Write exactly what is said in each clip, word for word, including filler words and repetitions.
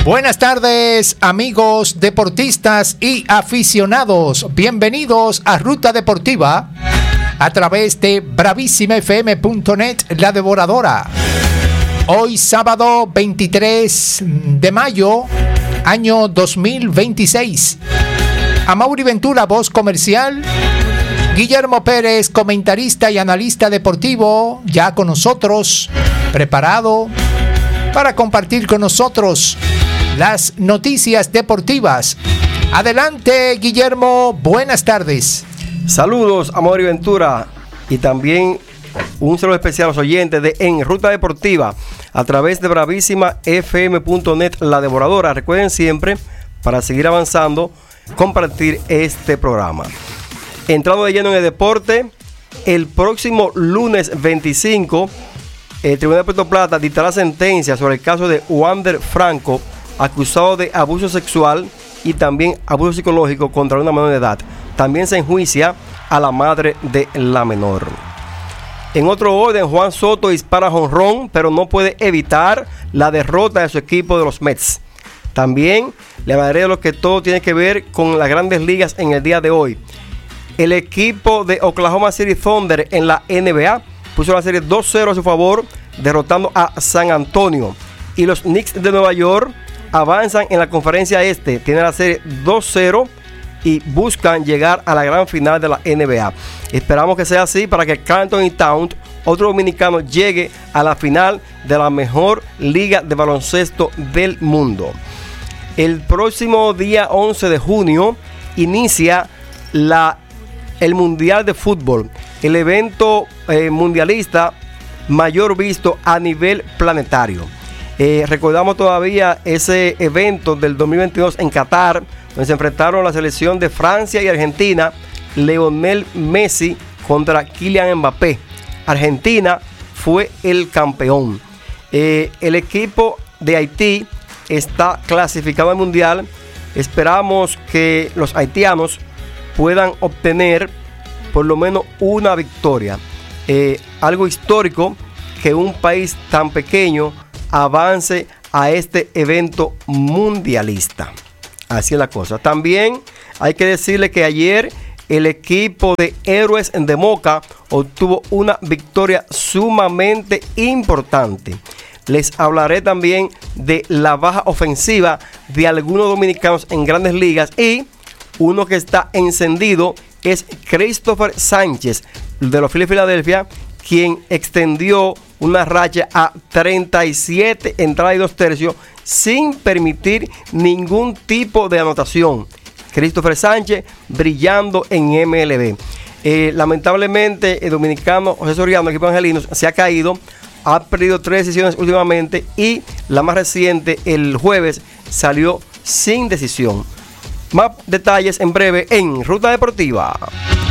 Buenas tardes, amigos deportistas y aficionados. Bienvenidos a Ruta Deportiva a través de bravísima f m punto net, la devoradora. Hoy sábado veintitrés de mayo, año dos mil veintiséis. Amaury Ventura, voz comercial. Guillermo Pérez, comentarista y analista deportivo, ya con nosotros, preparado para compartir con nosotros las noticias deportivas. Adelante, Guillermo, buenas tardes. Saludos, Amaury Ventura, y también un saludo especial a los oyentes de En Ruta Deportiva a través de bravísima f m punto net, la devoradora. Recuerden siempre, para seguir avanzando, compartir este programa. Entrando de lleno en el deporte, el próximo lunes veinticinco, el Tribunal de Puerto Plata dictará sentencia sobre el caso de Wander Franco, acusado de abuso sexual y también abuso psicológico contra una menor de edad. También se enjuicia a la madre de la menor. En otro orden, Juan Soto dispara jonrón, pero no puede evitar la derrota de su equipo de los Mets. También le hablaré de lo que todo tiene que ver con las grandes ligas en el día de hoy. El equipo de Oklahoma City Thunder en la N B A puso la serie dos cero a su favor, derrotando a San Antonio. Y los Knicks de Nueva York avanzan en la conferencia este, tienen la serie dos cero y buscan llegar a la gran final de la N B A. Esperamos que sea así para que Karl Anthony Towns, otro dominicano, llegue a la final de la mejor liga de baloncesto del mundo. El próximo día once de junio inicia la, el Mundial de Fútbol, el evento eh, mundialista mayor visto a nivel planetario. Eh, recordamos todavía ese evento del dos mil veintidós en Qatar, donde se enfrentaron la selección de Francia y Argentina, Lionel Messi contra Kylian Mbappé. Argentina fue el campeón. Eh, el equipo de Haití está clasificado al Mundial. Esperamos que los haitianos puedan obtener por lo menos una victoria. Eh, algo histórico que un país tan pequeño avance a este evento mundialista. Así es la cosa. También hay que decirle que ayer el equipo de Héroes de Moca obtuvo una victoria sumamente importante. Les hablaré también de la baja ofensiva de algunos dominicanos en grandes ligas, y uno que está encendido es Christopher Sánchez de los Phillies de Filadelfia, quien extendió una racha a treinta y siete entradas y dos tercios sin permitir ningún tipo de anotación. Christopher Sánchez brillando en M L B. Eh, lamentablemente el dominicano José Soriano, equipo angelinos, se ha caído, ha perdido tres decisiones últimamente, y la más reciente, el jueves, salió sin decisión. Más detalles en breve en Ruta Deportiva.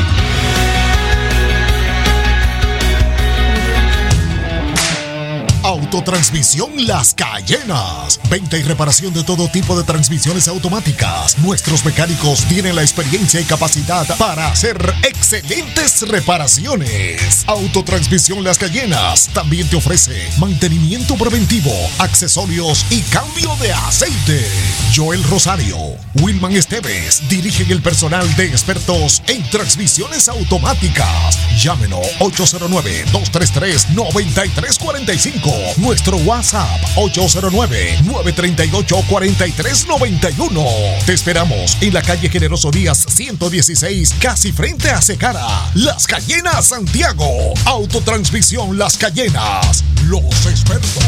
Autotransmisión Las Cayenas. Venta y reparación de todo tipo de transmisiones automáticas. Nuestros mecánicos tienen la experiencia y capacidad para hacer excelentes reparaciones. Autotransmisión Las Cayenas también te ofrece mantenimiento preventivo, accesorios y cambio de aceite. Joel Rosario, Wilman Esteves dirigen el personal de expertos en transmisiones automáticas. Llámenos ocho cero nueve, dos tres tres, nueve tres cuatro cinco. Nuestro WhatsApp ocho cero nueve, nueve tres ocho, cuatro tres nueve uno. Te esperamos en la calle Generoso Díaz ciento dieciséis, casi frente a Secara. Las Cayenas, Santiago. Autotransmisión Las Cayenas. Los expertos.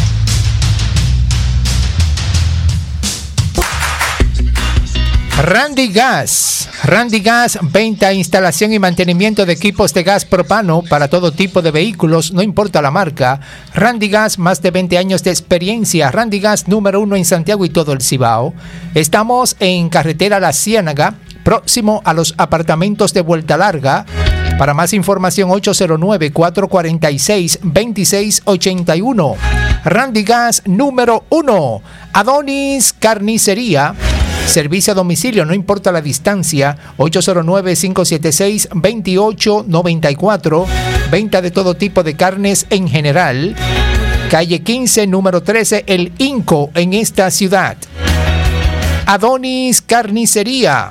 Randy Gas. Randy Gas, venta, instalación y mantenimiento de equipos de gas propano para todo tipo de vehículos, no importa la marca. Randy Gas, más de veinte años de experiencia. Randy Gas, número uno en Santiago y todo el Cibao. Estamos en carretera La Ciénaga, próximo a los apartamentos de Vuelta Larga. Para más información, ocho cero nueve, cuatro cuatro seis, dos seis ocho uno. Randy Gas, número uno. Adonis Carnicería. Servicio a domicilio, no importa la distancia. ocho cero nueve, cinco siete seis, dos ocho nueve cuatro. Venta de todo tipo de carnes en general. calle quince, número trece, El Inco, en esta ciudad. Adonis Carnicería.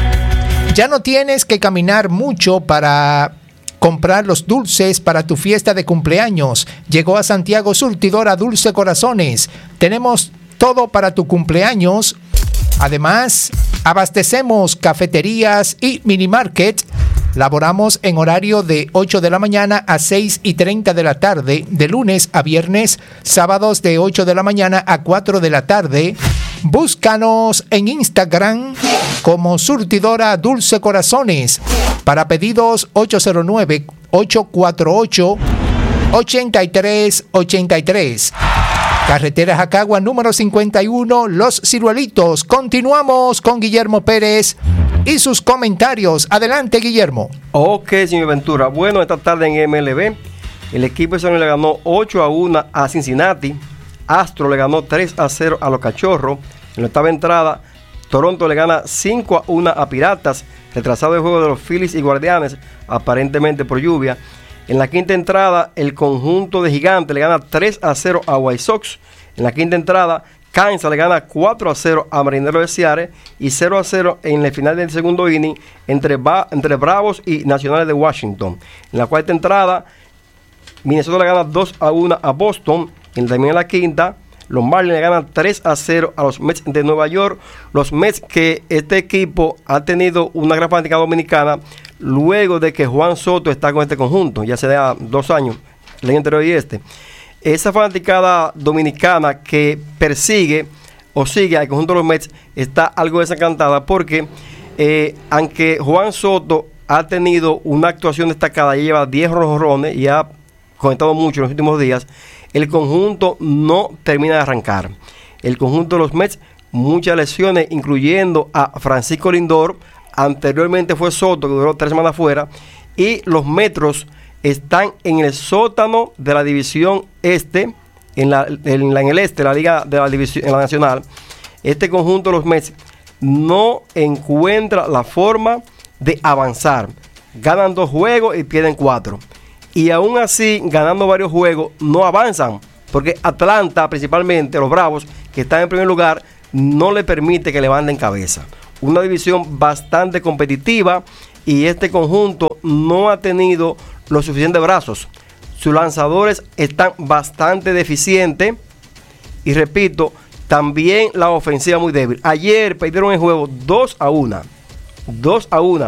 Ya no tienes que caminar mucho para comprar los dulces para tu fiesta de cumpleaños. Llegó a Santiago Surtidora Dulce Corazones. Tenemos todo para tu cumpleaños. Además, abastecemos cafeterías y mini market. Laboramos en horario de ocho de la mañana a seis y treinta de la tarde, de lunes a viernes, sábados de ocho de la mañana a cuatro de la tarde. Búscanos en Instagram como Surtidora Dulce Corazones. Para pedidos ocho cero nueve, ocho cuatro ocho, ocho tres ocho tres. Carretera Jacagua número cincuenta y uno, Los Ciruelitos. Continuamos con Guillermo Pérez y sus comentarios. Adelante, Guillermo. Ok, señor Ventura. Bueno, esta tarde en M L B, el equipo de San Luis le ganó ocho a uno a Cincinnati. Astro le ganó tres a cero a los Cachorros. En la octava entrada, Toronto le gana cinco a uno a Piratas. Retrasado el juego de los Phillies y Guardianes, aparentemente por lluvia. En la quinta entrada, el conjunto de Gigantes le gana tres a cero a White Sox. En la quinta entrada, Kansas le gana cuatro a cero a Marineros de Seattle y cero a cero en el final del segundo inning entre, ba- entre Bravos y Nacionales de Washington. En la cuarta entrada, Minnesota le gana dos a uno a Boston. En, también en la quinta, los Marlins le ganan tres a cero a los Mets de Nueva York. Los Mets, que este equipo ha tenido una gran fanática dominicana luego de que Juan Soto está con este conjunto, ya se da dos años, el año anterior y este. Esa fanaticada dominicana que persigue o sigue al conjunto de los Mets está algo desencantada porque eh, aunque Juan Soto ha tenido una actuación destacada, ya lleva diez jonrones y ha conectado mucho en los últimos días, el conjunto no termina de arrancar. El conjunto de los Mets, muchas lesiones, incluyendo a Francisco Lindor. Anteriormente fue Soto, que duró tres semanas fuera. Y los Metros están en el sótano de la división este, en, la, en, la, en el este, la liga de la división, en la nacional. Este conjunto de los Mets no encuentra la forma de avanzar. Ganan dos juegos y pierden cuatro. Y aún así, ganando varios juegos, no avanzan. Porque Atlanta, principalmente, los Bravos, que están en primer lugar, no le permite que levanten cabeza. Una división bastante competitiva y este conjunto no ha tenido los suficientes brazos. Sus lanzadores están bastante deficientes y repito, también la ofensiva muy débil. Ayer perdieron el juego dos a uno. dos a uno.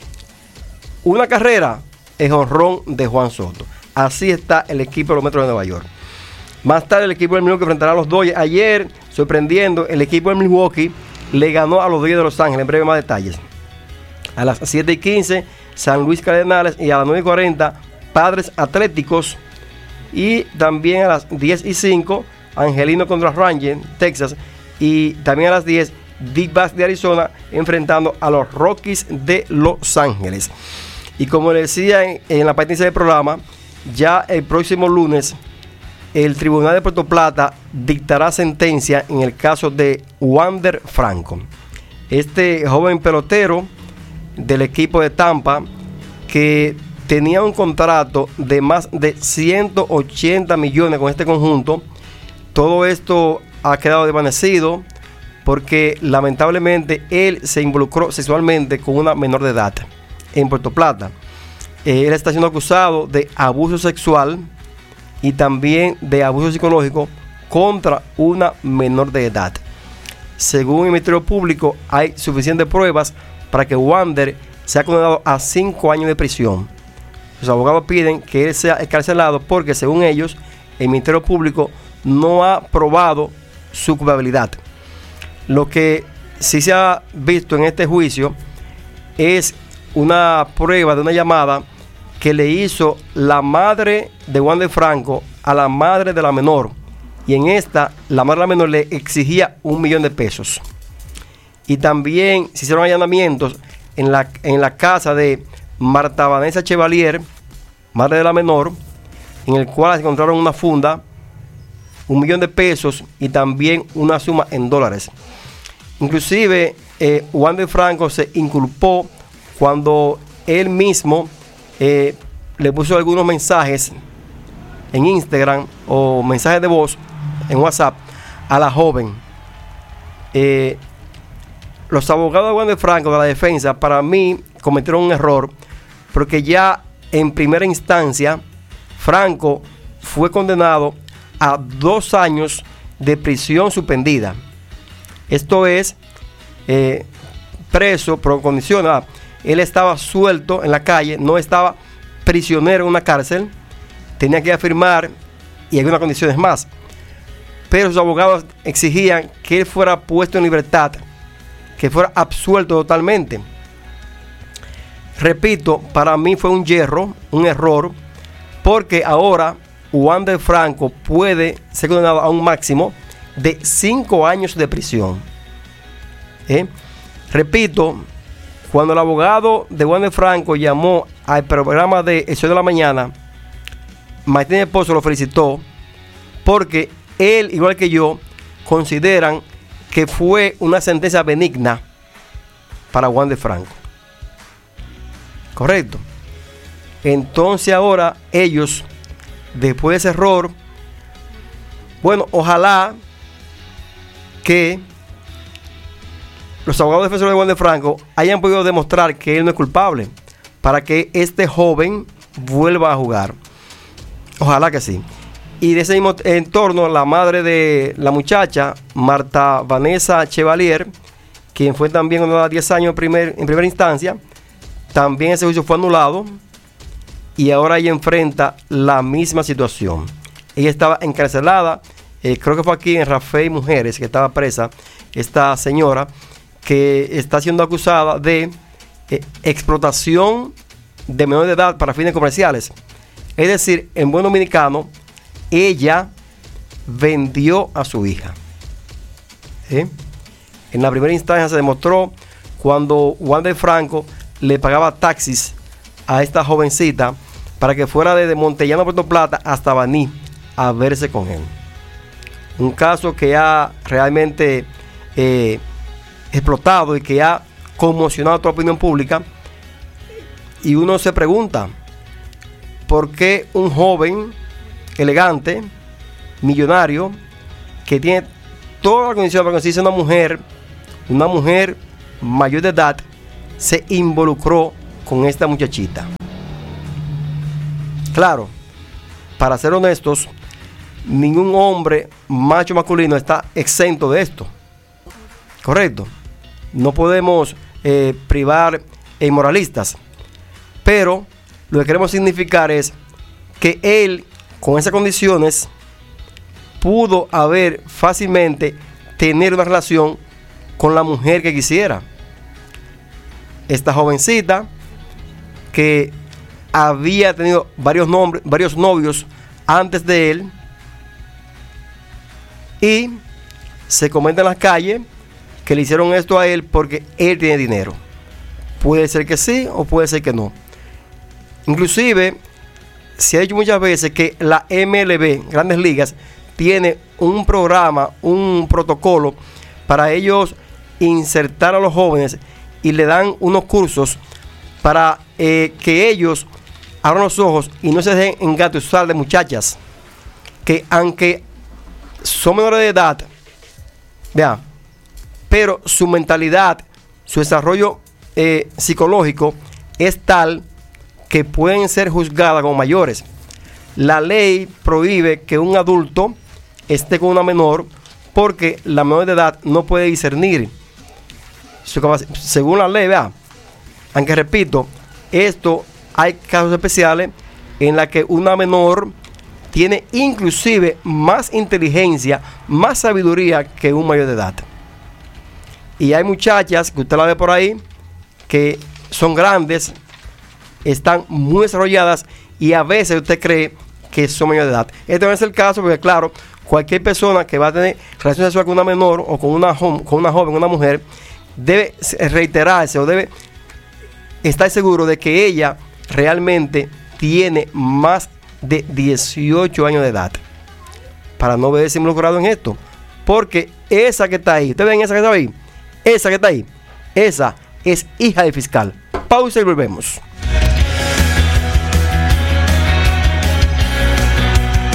Una carrera es jonrón de Juan Soto. Así está el equipo de los Metros de Nueva York. Más tarde el equipo del Milwaukee enfrentará a los Dodgers. Ayer, sorprendiendo, el equipo del Milwaukee le ganó a los Dodgers de Los Ángeles. En breve más detalles. A las siete y quince, San Luis Cardenales, y a las nueve y cuarenta, Padres Atléticos. Y también a las diez y cinco, Angelino contra Rangers, Texas. Y también a las diez, D-Backs de Arizona enfrentando a los Rockies de Los Ángeles. Y como les decía en, en la parte inicial del programa, ya el próximo lunes el Tribunal de Puerto Plata dictará sentencia en el caso de Wander Franco. Este joven pelotero del equipo de Tampa que tenía un contrato de más de ciento ochenta millones con este conjunto. Todo esto ha quedado desvanecido porque lamentablemente él se involucró sexualmente con una menor de edad en Puerto Plata. Él está siendo acusado de abuso sexual y también de abuso psicológico contra una menor de edad. Según el Ministerio Público, hay suficientes pruebas para que Wander sea condenado a cinco años de prisión. Los abogados piden que él sea excarcelado porque, según ellos, el Ministerio Público no ha probado su culpabilidad. Lo que sí se ha visto en este juicio es una prueba de una llamada que le hizo la madre de Wander Franco a la madre de la menor. Y en esta, la madre de la menor le exigía un millón de pesos. Y también se hicieron allanamientos en la, en la casa de Marta Vanessa Chevalier, madre de la menor, en el cual se encontraron una funda, un millón de pesos y también una suma en dólares. Inclusive, eh, Wander Franco se inculpó cuando él mismo eh, le puso algunos mensajes en Instagram o mensaje de voz en WhatsApp a la joven. Eh, los abogados de Juan de Franco de la defensa para mí cometieron un error, porque ya en primera instancia Franco fue condenado a dos años de prisión suspendida. Esto es eh, preso por condiciones. Ah, él estaba suelto en la calle, no estaba prisionero en una cárcel, tenía que firmar y algunas condiciones más. Pero sus abogados exigían que él fuera puesto en libertad, que fuera absuelto totalmente. Repito, para mí fue un yerro, un error, porque ahora Juan de Franco puede ser condenado a un máximo de cinco años de prisión. ¿Eh? Repito, cuando el abogado de Juan de Franco llamó al programa de El Show de la Mañana, Martínez Pozo lo felicitó, porque él, igual que yo, consideran que fue una sentencia benigna para Juan de Franco. Correcto. Entonces ahora ellos, después de ese error, bueno, ojalá que los abogados defensores de Juan de Franco hayan podido demostrar que él no es culpable, para que este joven vuelva a jugar. Ojalá que sí. Y de ese mismo entorno, la madre de la muchacha, Marta Vanessa Chevalier, quien fue también condenada a diez años en, primer, en primera instancia, también ese juicio fue anulado y ahora ella enfrenta la misma situación. Ella estaba encarcelada, eh, creo que fue aquí en Rafael Mujeres, que estaba presa esta señora, que está siendo acusada de eh, explotación de menores de edad para fines comerciales. Es decir, en buen dominicano, ella vendió a su hija. ¿Eh? En la primera instancia se demostró cuando Juan de Franco le pagaba taxis a esta jovencita para que fuera desde Montellano, Puerto Plata hasta Baní a verse con él. Un caso que ha realmente eh, explotado y que ha conmocionado a toda la opinión pública. Y uno se pregunta, ¿por qué un joven elegante, millonario, que tiene toda la condición para conseguirse una mujer, una mujer mayor de edad, se involucró con esta muchachita? Claro, para ser honestos, ningún hombre macho masculino está exento de esto. Correcto. No podemos eh, privar a moralistas. Pero lo que queremos significar es que él, con esas condiciones, pudo haber fácilmente tener una relación con la mujer que quisiera. Esta jovencita que había tenido varios nombres, varios novios antes de él, y se comenta en las calles que le hicieron esto a él porque él tiene dinero. Puede ser que sí o puede ser que no. Inclusive se ha dicho muchas veces que la M L B, Grandes Ligas, tiene un programa, un protocolo para ellos insertar a los jóvenes y le dan unos cursos para eh, que ellos abran los ojos y no se dejen engatusar de muchachas que, aunque son menores de edad, vea, pero su mentalidad, su desarrollo eh, psicológico es tal que pueden ser juzgadas como mayores. La ley prohíbe que un adulto esté con una menor porque la menor de edad no puede discernir su capacidad, según la ley, vea. Aunque repito, esto hay casos especiales en la que una menor tiene inclusive más inteligencia, más sabiduría que un mayor de edad. Y hay muchachas que usted la ve por ahí que son grandes, están muy desarrolladas y a veces usted cree que son mayores de edad. Este no es el caso porque, claro, cualquier persona que va a tener relación sexual con una menor o con una, con una joven, una mujer, debe reiterarse o debe estar seguro de que ella realmente tiene más de dieciocho años de edad para no verse involucrado en esto. Porque esa que está ahí, ¿ustedes ven esa que está ahí? Esa que está ahí, esa es hija del fiscal. Pausa y volvemos.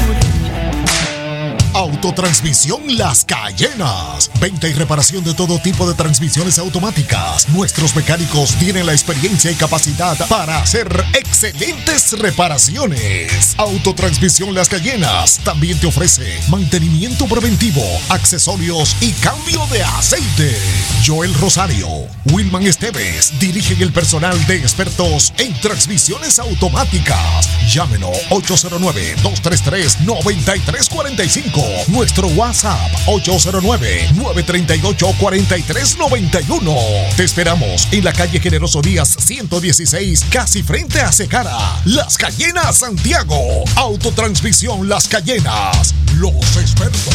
Autotransmisión Las Cayenas. Venta y reparación de todo tipo de transmisiones automáticas. Nuestros mecánicos tienen la experiencia y capacidad para hacer excelentes reparaciones. Autotransmisión Las Cayenas también te ofrece mantenimiento preventivo, accesorios y cambio de aceite. Joel Rosario, Wilman Esteves dirigen el personal de expertos en transmisiones automáticas. Llámenos ocho cero nueve, dos tres tres, nueve tres cuatro cinco. Nuestro WhatsApp ocho cero nueve, nueve tres ocho, cuatro tres nueve uno. Te esperamos en la calle Generoso Díaz ciento dieciséis, casi frente a Secara. Las Cayenas, Santiago. Autotransmisión Las Cayenas. Los expertos.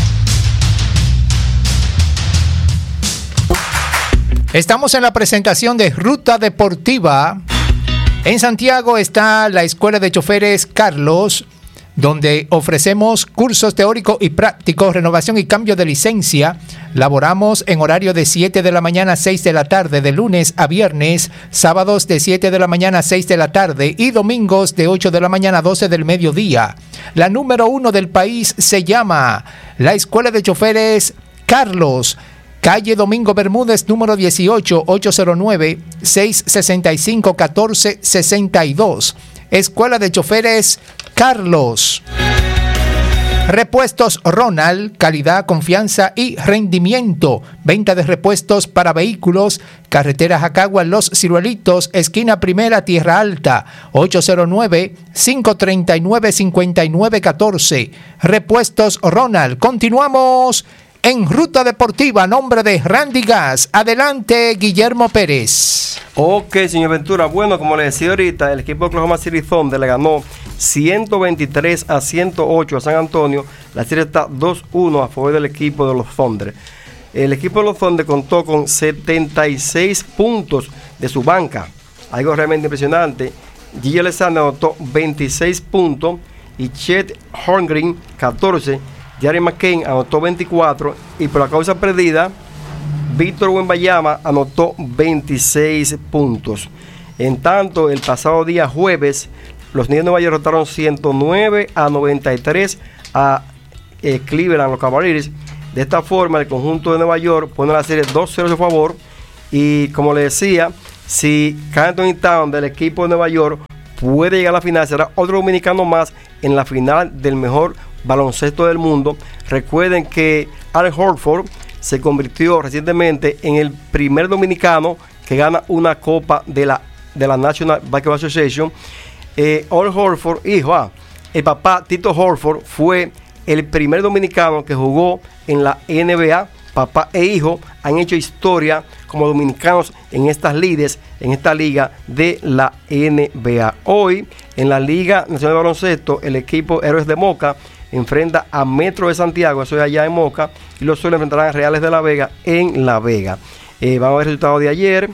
Estamos en la presentación de Ruta Deportiva. En Santiago está la Escuela de Choferes Carlos, donde ofrecemos cursos teóricos y prácticos, renovación y cambio de licencia. Laboramos en horario de siete de la mañana a seis de la tarde, de lunes a viernes, sábados de siete de la mañana a seis de la tarde y domingos de ocho de la mañana a doce del mediodía. La número uno del país se llama la Escuela de Choferes Carlos, calle Domingo Bermúdez, número dieciocho, ocho cero nueve, seis seis cinco, uno cuatro seis dos. Escuela de Choferes Carlos. Repuestos Ronald, calidad, confianza y rendimiento. Venta de repuestos para vehículos. Carretera Jacagua, Los Ciruelitos, esquina Primera, Tierra Alta. ocho cero nueve, cinco tres nueve, cinco nueve uno cuatro. Repuestos Ronald. Continuamos en Ruta Deportiva, nombre de Randy Gas. Adelante, Guillermo Pérez. Ok, señor Ventura. Bueno, como le decía ahorita, el equipo de Oklahoma City Thunder le ganó ciento veintitrés a ciento ocho a San Antonio. La serie está dos uno a favor del equipo de los Thunder. El equipo de los Thunder contó con setenta y seis puntos de su banca. Algo realmente impresionante. Gigi Alexander anotó veintiséis puntos y Chet Holmgren catorce. Jerry McCain anotó veinticuatro y por la causa perdida, Víctor Wembanyama anotó veintiséis puntos. En tanto, el pasado día jueves, los Knicks de Nueva York derrotaron ciento nueve a noventa y tres a eh, Cleveland, los Cavaliers. De esta forma, el conjunto de Nueva York pone la serie dos cero a su favor. Y como le decía, si Anthony Towns del equipo de Nueva York puede llegar a la final, será otro dominicano más en la final del mejor baloncesto del mundo. Recuerden que Al Horford se convirtió recientemente en el primer dominicano que gana una copa de la, de la National Basketball Association. Eh, Al Horford, hijo, ah, el papá Tito Horford fue el primer dominicano que jugó en la N B A. Papá e hijo han hecho historia como dominicanos en estas lides, en esta liga de la N B A. Hoy, en la Liga Nacional de Baloncesto, el equipo Héroes de Moca enfrenta a Metro de Santiago, eso es allá en Moca, y los Soles enfrentarán a Reales de La Vega en La Vega. Eh, vamos a ver el resultado de ayer.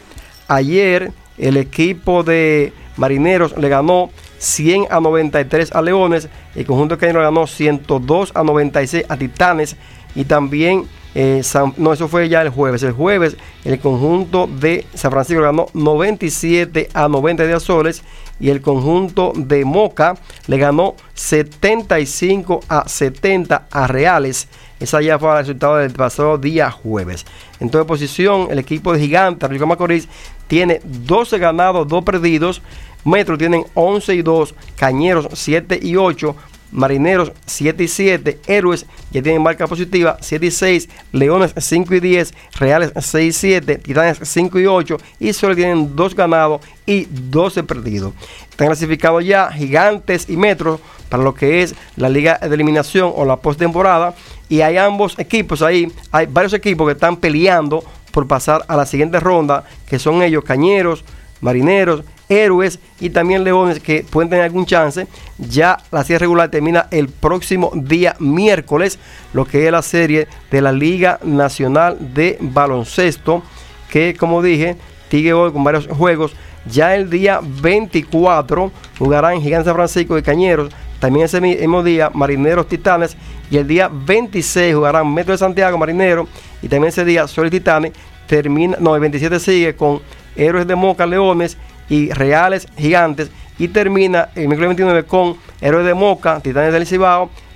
Ayer, el equipo de Marineros le ganó cien a noventa y tres a Leones, el conjunto de Cañero le ganó ciento dos a noventa y seis a Titanes, y también Eh, San, no, eso fue ya el jueves. El jueves el conjunto de San Francisco ganó noventa y siete a noventa de Azoles y el conjunto de Moca le ganó setenta y cinco a setenta a Reales. Esa ya fue el resultado del pasado día jueves. En toda posición, el equipo de Gigantes, Rico Macorís, tiene doce ganados, dos perdidos. Metro tienen once y dos, Cañeros siete y ocho, Marineros siete y siete, Héroes ya tienen marca positiva siete y seis, Leones cinco y diez, Reales seis y siete, Titanes cinco y ocho y solo tienen dos ganados y doce perdidos. Están clasificados ya Gigantes y Metro para lo que es la liga de eliminación o la postemporada, y hay ambos equipos ahí, hay varios equipos que están peleando por pasar a la siguiente ronda, que son ellos Cañeros, Marineros, Héroes y también Leones, que pueden tener algún chance. Ya la serie regular termina el próximo día miércoles, lo que es la serie de la Liga Nacional de Baloncesto, que como dije, sigue hoy con varios juegos. Ya el día veinticuatro jugarán Gigantes San Francisco y Cañeros, también ese mismo día Marineros Titanes, y el día veintiséis jugarán Metro de Santiago, Marineros, y también ese día Sol y Titanes. Termina, no, el veintisiete sigue con Héroes de Moca, Leones y Reales, Gigantes, y termina el miércoles veintinueve con Héroes de Moca, Titanes del Cibao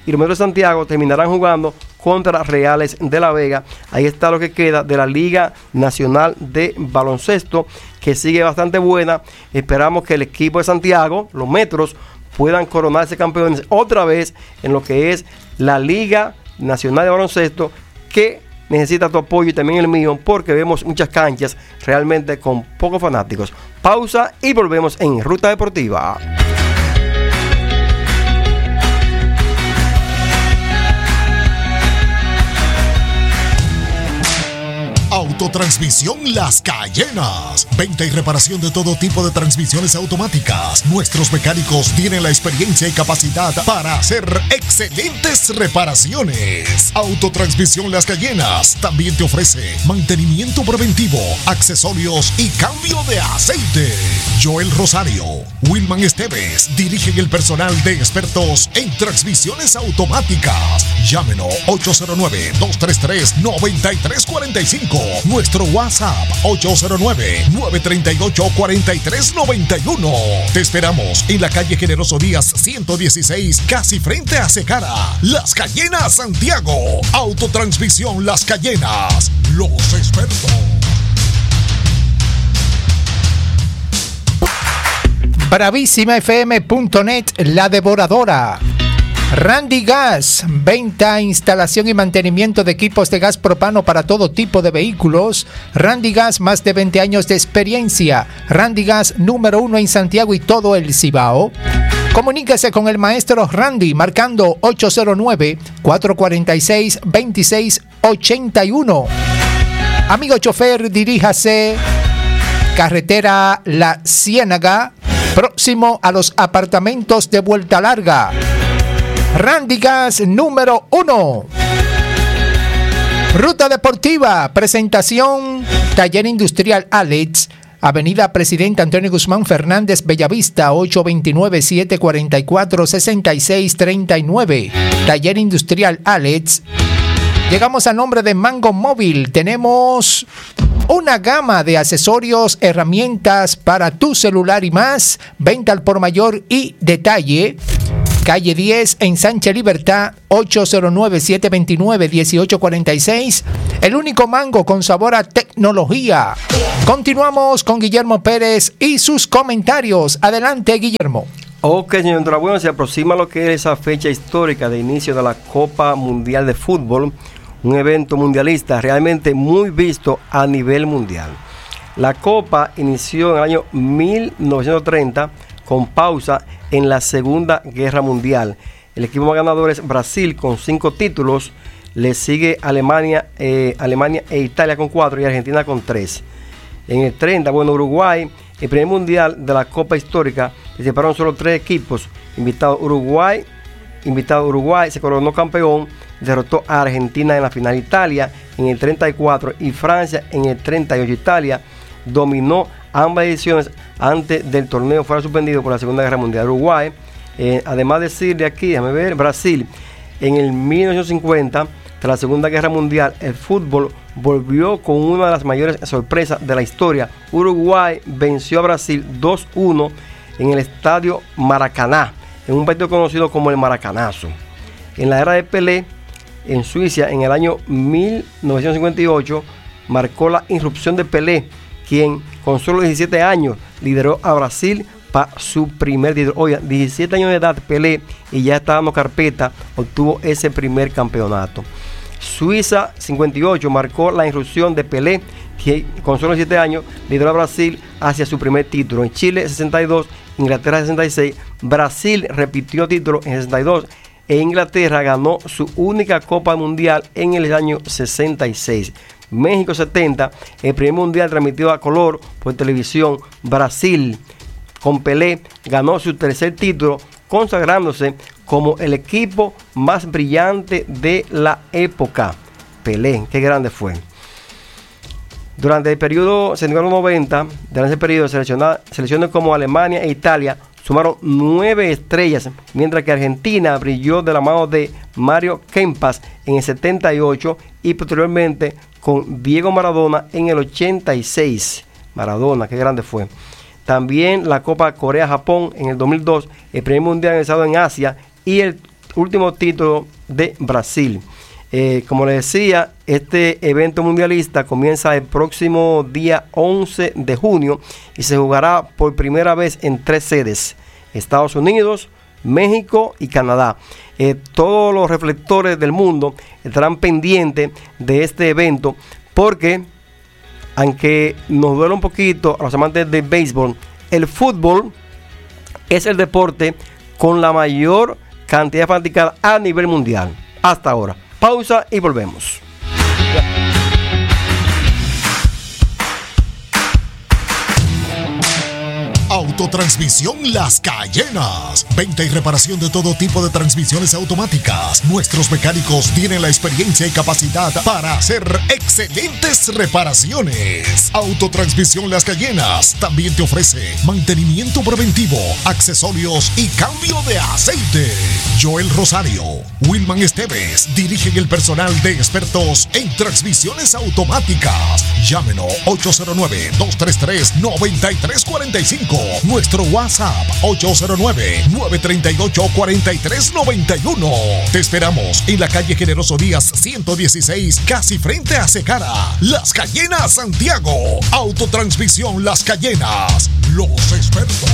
y los Metros de Santiago terminarán jugando contra Reales de la Vega. Ahí está lo que queda de la Liga Nacional de Baloncesto, que sigue bastante buena. Esperamos que el equipo de Santiago, los Metros, puedan coronarse campeones otra vez en lo que es la Liga Nacional de Baloncesto, que necesita tu apoyo y también el mío, porque vemos muchas canchas realmente con pocos fanáticos. Pausa y volvemos en Ruta Deportiva. Autotransmisión Las Cayenas. Venta y reparación de todo tipo de transmisiones automáticas. Nuestros mecánicos tienen la experiencia y capacidad para hacer excelentes reparaciones. Autotransmisión Las Cayenas también te ofrece mantenimiento preventivo, accesorios y cambio de aceite. Joel Rosario, Wilman Esteves dirigen el personal de expertos en transmisiones automáticas. Llámenos ocho cero nueve, dos tres tres, nueve tres cuatro cinco. Nuestro WhatsApp ocho cero nueve, nueve tres ocho, cuatro tres nueve uno. Te esperamos en la calle Generoso Díaz ciento dieciséis, casi frente a Secara. Las Cayenas, Santiago. Autotransmisión Las Cayenas. Los expertos. bravísima f m punto net, la devoradora. Randy Gas, venta, instalación y mantenimiento de equipos de gas propano para todo tipo de vehículos. Randy Gas, más de veinte años de experiencia. Randy Gas, número uno en Santiago y todo el Cibao. Comuníquese con el maestro Randy marcando ocho cero nueve, cuatro cuatro seis, dos seis ocho uno. Amigo chofer, diríjase carretera La Ciénaga, próximo a los apartamentos de Vuelta Larga. Randy Gas número uno. Ruta Deportiva, presentación Taller Industrial Alex, Avenida Presidente Antonio Guzmán Fernández, Bellavista, ocho dos nueve, siete cuatro cuatro, seis seis tres nueve. Taller Industrial Alex. Llegamos a nombre de Mango Móvil. Tenemos una gama de accesorios, herramientas para tu celular y más. Venta al por mayor y detalle. Calle diez, en Sánchez Libertad, ocho cero nueve, siete dos nueve, uno ocho cuatro seis. El único mango con sabor a tecnología. Continuamos con Guillermo Pérez y sus comentarios. Adelante, Guillermo. Ok, señor Andrés, bueno, se aproxima lo que es esa fecha histórica de inicio de la Copa Mundial de Fútbol, un evento mundialista realmente muy visto a nivel mundial. La Copa inició en el año mil novecientos treinta con pausa en la Segunda Guerra Mundial. El equipo más ganador es Brasil con cinco títulos, le sigue Alemania, eh, Alemania e Italia con cuatro y Argentina con tres. En el treinta, bueno, Uruguay, el primer mundial de la Copa Histórica, se separaron solo tres equipos. Invitado Uruguay, invitado Uruguay, se coronó campeón, derrotó a Argentina en la final. Italia en el treinta y cuatro y Francia en el treinta y ocho. Italia dominó ambas ediciones antes del torneo fuera suspendido por la Segunda Guerra Mundial. Uruguay, eh, además de decir de aquí, déjame ver, Brasil, en el mil novecientos cincuenta, tras la Segunda Guerra Mundial, el fútbol volvió con una de las mayores sorpresas de la historia. Uruguay venció a Brasil dos uno en el estadio Maracaná, en un partido conocido como el Maracanazo. En la era de Pelé, en Suiza, en el año mil novecientos cincuenta y ocho, marcó la irrupción de Pelé, quien con solo diecisiete años lideró a Brasil para su primer título. Oye, diecisiete años de edad Pelé y ya está dando carpeta, obtuvo ese primer campeonato. Suiza cincuenta y ocho marcó la irrupción de Pelé, que con solo diecisiete años lideró a Brasil hacia su primer título. En Chile sesenta y dos, Inglaterra sesenta y seis, Brasil repitió título en sesenta y dos e Inglaterra ganó su única Copa Mundial en el año sesenta y seis. México setenta, el primer mundial transmitido a color por televisión. Brasil, con Pelé, ganó su tercer título, consagrándose como el equipo más brillante de la época. Pelé, qué grande fue. Durante el periodo setenta y noventa, durante ese periodo, selecciones como Alemania e Italia sumaron nueve estrellas, mientras que Argentina brilló de la mano de Mario Kempes en el setenta y ocho y posteriormente con Diego Maradona en el ochenta y seis. Maradona, qué grande fue. También la Copa Corea-Japón en el dos mil dos, el primer mundial realizado en Asia y el último título de Brasil. Eh, como les decía, este evento mundialista comienza el próximo día once de junio y se jugará por primera vez en tres sedes: Estados Unidos, México y Canadá. Eh, todos los reflectores del mundo estarán pendientes de este evento porque, aunque nos duele un poquito a los amantes del béisbol, el fútbol es el deporte con la mayor cantidad de fanaticada a nivel mundial hasta ahora. Pausa y volvemos. Autotransmisión Las Cayenas. Venta y reparación de todo tipo de transmisiones automáticas. Nuestros mecánicos tienen la experiencia y capacidad para hacer excelentes reparaciones. Autotransmisión Las Cayenas también te ofrece mantenimiento preventivo, accesorios y cambio de aceite. Joel Rosario, Wilman Esteves dirigen el personal de expertos en transmisiones automáticas. Llámenos ocho cero nueve, dos tres tres, nueve tres cuatro cinco. Nuestro WhatsApp ocho cero nueve, nueve tres ocho, cuatro tres nueve uno. Te esperamos en la calle Generoso Díaz ciento dieciséis, casi frente a Secara. Las Cayenas, Santiago. Autotransmisión Las Cayenas. Los expertos.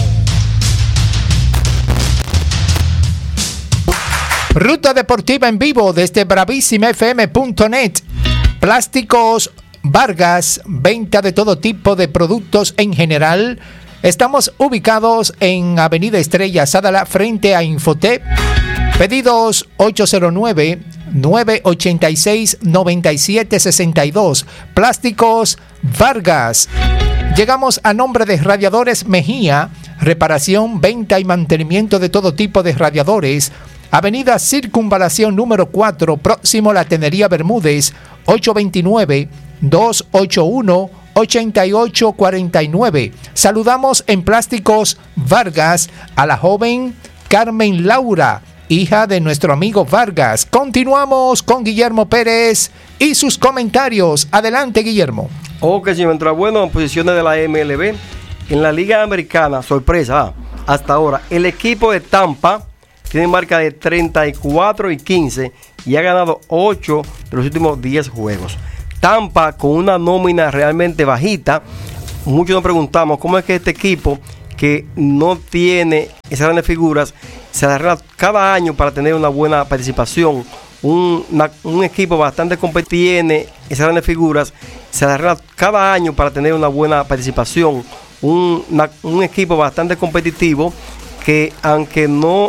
Ruta Deportiva en vivo desde bravísima f m punto net. Plásticos Vargas, venta de todo tipo de productos en general. Estamos ubicados en Avenida Estrella Sadala, frente a Infotep. Pedidos ocho cero nueve, nueve ocho seis, nueve siete seis dos. Plásticos Vargas. Llegamos a nombre de Radiadores Mejía. Reparación, venta y mantenimiento de todo tipo de radiadores. Avenida Circunvalación número cuatro, próximo a la Tenería Bermúdez, ocho dos nueve, dos ocho uno, ocho ocho cuatro nueve. Saludamos en Plásticos Vargas a la joven Carmen Laura, hija de nuestro amigo Vargas. Continuamos con Guillermo Pérez y sus comentarios. Adelante, Guillermo. Ok, señor Ventura. Bueno, en posiciones de la M L B, en la Liga Americana, sorpresa, hasta ahora, el equipo de Tampa tiene marca de treinta y cuatro y quince y ha ganado ocho de los últimos diez juegos. Tampa con una nómina realmente bajita. Muchos nos preguntamos cómo es que este equipo, que no tiene esas grandes figuras, se arregla cada año para tener una buena participación. Un, una, un equipo bastante competitivo tiene esas grandes figuras, se arregla cada año para tener una buena participación. Un, una, un equipo bastante competitivo que, aunque no